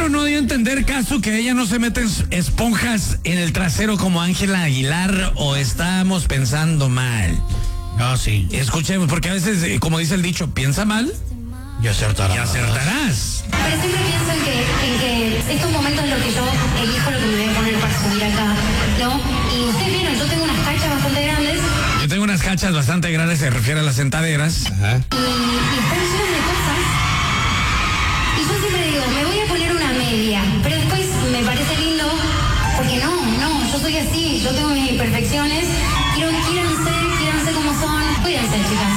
o no dio a entender, Casu, que ella no se mete esponjas en el trasero como Ángela Aguilar, o estamos pensando mal? No, sí. Escuchemos, porque a veces, como dice el dicho, piensa mal Y acertarás. y acertarás. Pero siempre pienso en que estos momentos en los que yo elijo lo que me voy a poner para subir acá, ¿no? Y ustedes vieron, yo tengo unas cachas bastante grandes. Yo tengo unas cachas bastante grandes, se refiere a las sentaderas. Ajá. Y están llenas de cosas. Y yo siempre digo, me voy a poner una media, pero después me parece lindo, porque no, yo soy así, yo tengo mis imperfecciones. Quiéranse como son. Cuídense, chicas.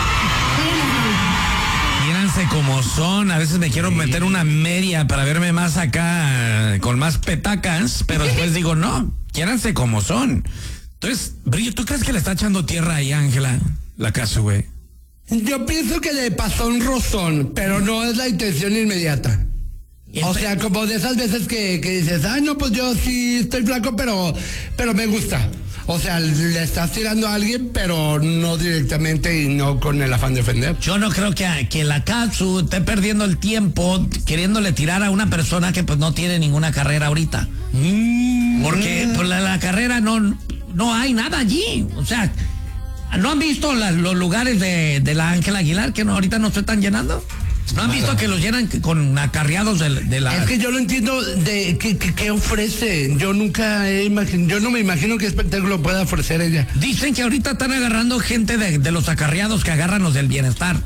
Mírense como son. A veces me quiero meter una media para verme más acá, con más petacas, pero después digo, no, quiéranse como son. Entonces, Brillo, ¿tú crees que le está echando tierra ahí a Ángela, la Casu, güey? Yo pienso que le pasó un rozón, pero no es la intención inmediata. O sea, como de esas veces que dices, ay, no, pues yo sí estoy flaco, pero me gusta. O sea, le estás tirando a alguien, pero no directamente y no con el afán de ofender. Yo no creo que la Casu esté perdiendo el tiempo queriéndole tirar a una persona que pues no tiene ninguna carrera ahorita. Porque pues, la carrera no hay nada allí. O sea, ¿no han visto los lugares de la Ángela Aguilar que ahorita no se están llenando? ¿No han visto que los llenan con acarreados de la...? Es que yo no entiendo de qué ofrece. Yo nunca yo no me imagino qué espectáculo pueda ofrecer ella. Dicen que ahorita están agarrando gente de los acarreados que agarran los del bienestar.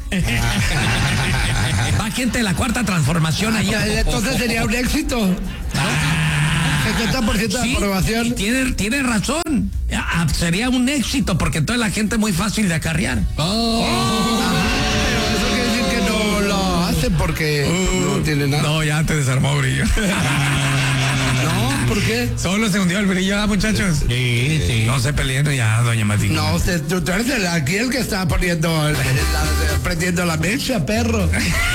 Va gente de la cuarta transformación ahí. Entonces sería un éxito, ¿no? 70% de Sí, aprobación. y tiene razón. Sería un éxito porque toda la gente es muy fácil de acarrear. Pero eso quiere decir que no lo hace porque no tiene nada. No, ya te desarmó, Brillo. No, ¿por qué? Solo se hundió el Brillo, muchachos. Sí. No se peleen ya, doña Matilde. No, tú eres aquí el que está prendiendo la mecha, perro.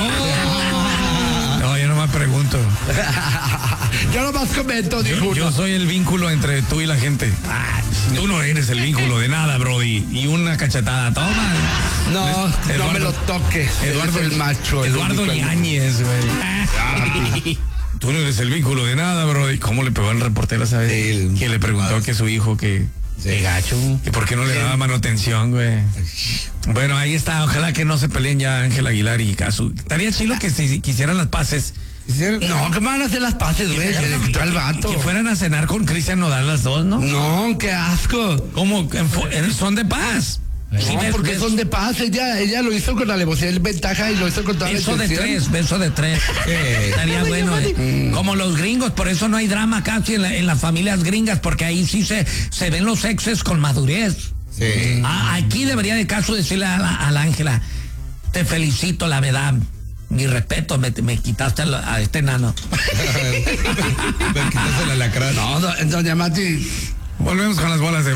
No, yo nomás pregunto. Yo nomás comento, dijo Yo uno. soy el vínculo entre tú y la gente. Tú no eres el vínculo de nada, Brody. Y una cachetada, toma. No me lo toques. Eduardo Eres el macho. el Eduardo único. Yáñez, güey. Tú no eres el vínculo de nada, Brody. ¿Cómo le pegó al reportero, sabes? Que le preguntó que su hijo que gacho. Que por qué no le daba manutención, güey. Bueno, ahí está. Ojalá que no se peleen ya Ángela Aguilar y Casu. Estaría chido que si quisieran las paces. No, que van a hacer las paces, güey. Se le quitó el vato. Que fueran a cenar con Cristian Nodal las dos, ¿no? No, qué asco. ¿Cómo? Son de paz. No, porque son de paz. Ella lo hizo con alevosía y ventaja y lo hizo con toda la Beso de intención. beso de tres. Estaría bueno. Como los gringos, por eso no hay drama casi en las familias gringas, porque ahí sí se ven los exes con madurez. Sí. Aquí debería de caso decirle a la Ángela, te felicito, la verdad. Mi respeto, me quitaste a este nano. Me quitaste el alacrán. No, doña Mati. Volvemos con las bolas de